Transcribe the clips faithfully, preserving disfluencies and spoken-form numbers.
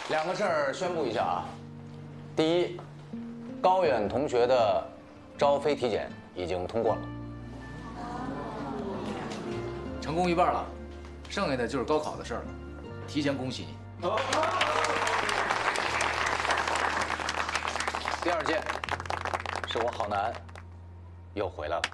两个事儿宣布一下啊。第一，高远同学的招飞体检已经通过了， 成功一半了，剩下的就是高考的事儿了。提前恭喜你。 第二件，是我好男又回来了。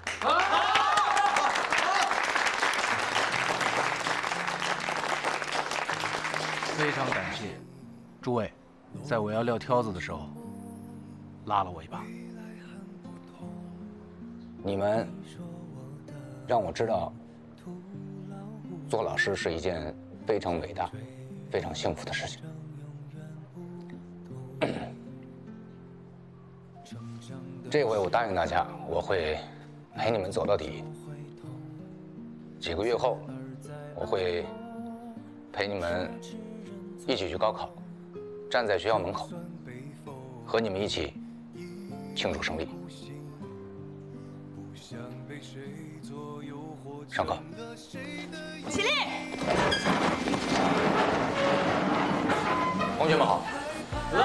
非常感谢诸位，在我要撂挑子的时候拉了我一把。 你们让我知道，做老师是一件非常伟大、非常幸福的事情。这回我答应大家，我会陪你们走到底。几个月后，我会陪你们一起去高考，站在学校门口，和你们一起庆祝胜利。上课。起立。同学们好。